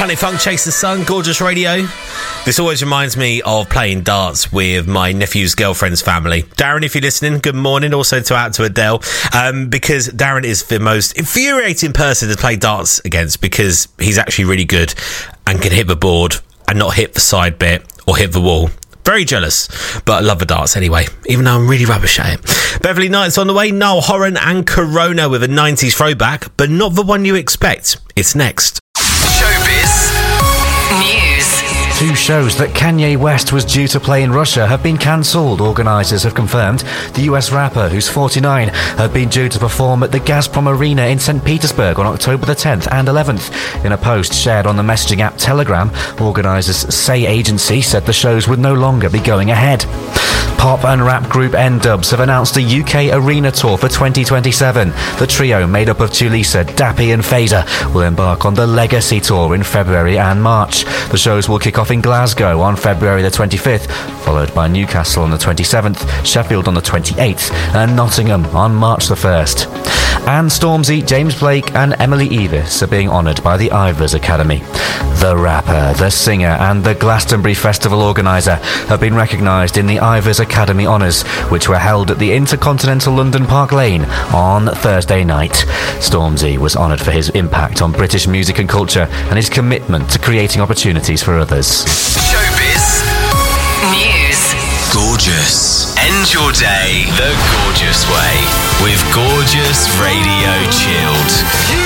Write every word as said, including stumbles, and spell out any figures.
Planet Funk, Chase the Sun, Gorgeous Radio. This always reminds me of playing darts with my nephew's girlfriend's family. Darren, if you're listening, good morning. Also to out to Adele, um, because Darren is the most infuriating person to play darts against because he's actually really good and can hit the board and not hit the side bit or hit the wall. Very jealous, but I love the darts anyway, even though I'm really rubbish at it. Beverly Knight's on the way, Niall Horan and Corona with a nineties throwback, but not the one you expect. It's next. Showbiz News. Two shows that Kanye West was due to play in Russia have been cancelled, organisers have confirmed. The U S rapper, who's forty-nine, had been due to perform at the Gazprom Arena in Saint Petersburg on October the tenth and eleventh. In a post shared on the messaging app Telegram, organisers Say Agency said the shows would no longer be going ahead. Pop and rap group N-Dubz have announced a U K arena tour for twenty twenty-seven. The trio, made up of Tulisa, Dappy and Phaser, will embark on the Legacy Tour in February and March. The shows will kick off in Glasgow on February the twenty-fifth, followed by Newcastle on the twenty-seventh, Sheffield on the twenty-eighth, and Nottingham on March the first. Anne Stormzy, James Blake and Emily Evis are being honoured by the Ivors Academy. The rapper, the singer and the Glastonbury Festival organiser have been recognised in the Ivors Academy Honours, which were held at the Intercontinental London Park Lane on Thursday night. Stormzy was honoured for his impact on British music and culture and his commitment to creating opportunities for others. Showbiz News. Gorgeous. End your day the gorgeous way with Gorgeous Radio Chilled.